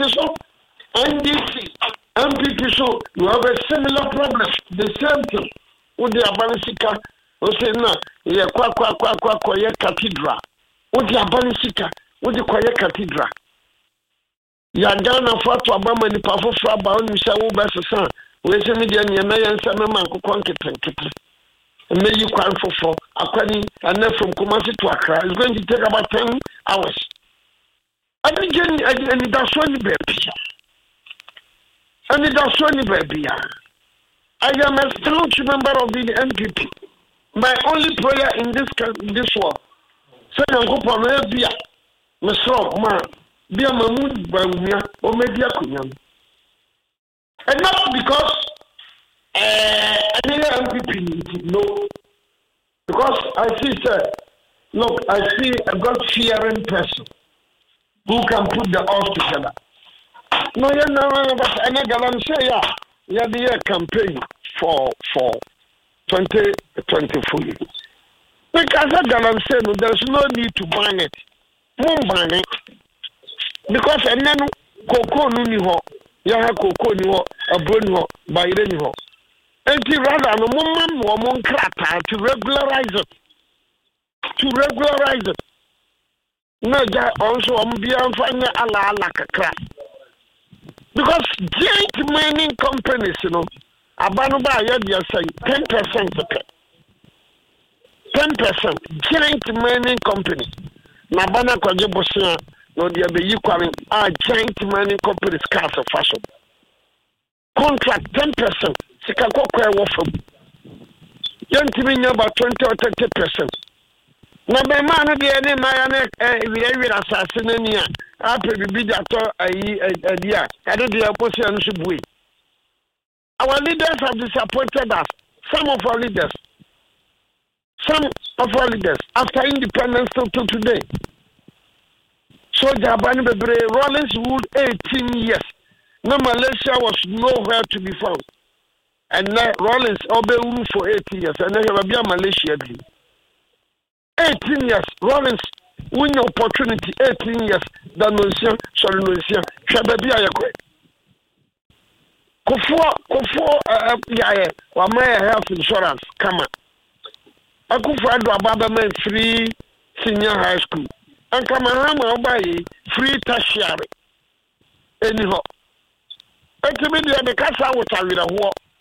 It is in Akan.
so NDC, MPP so you have a similar problem. The same thing with the Abanisika. O say na ye kwa cathedral. With the Abanisika, with the Koye cathedral. Ya Ghana for to Abama ni pa fofra ba onu se wo besesan. We say me dia na yan se me man kokon keten. Me yi kwan fofo akwani and from Kumasi to Accra. It's going to take about 10 hours. And that's one baby. And that's one baby. I am a staunch member of the NPP. My only prayer in this world. Say I'm going to be a Mr. Man, be a Mahmoud Bawumia or maybe a Kunyam. And not because any MPP, no. Because I see, sir, look, I see a God-fearing person who can put the all together. No, but I'm saying, yeah, the campaign for 2024. Because I'm saying there's no need to ban it. Won't ban it. Because and then cocoa no yaha cocoa no abro no bayre no. And rather no mum or mon krata to regularize it. To regularize it. No, also fanya ala kakra. Because giant mining companies, you know, Abanuba Ayadia say 10%. 10% giant mining companies. Nabana Kwajibosia, no, they are equaling giant mining companies cars of fashion. Contract 10%. Sikako kwa wofam. Yantimi about 20 or 30%. Na be man de ene ma na we assassin ni a ape bibi dato dia ade de opposition so bui. Our leaders have disappointed us. Some of our leaders after independence till today. So Jabani Bebre Rollins ruled 18 years. No, Malaysia was nowhere to be found. And now Rollins obey for 18 years and then have a Malaysia. 18 years, Rollins win opportunity. 18 years, Danusia, Solusia, Shababia. Kofo, Wamaya Health Insurance, come on. I could find a free senior high school. And come on, buy free tertiary. Anyhow, ultimately, the Casa was a war.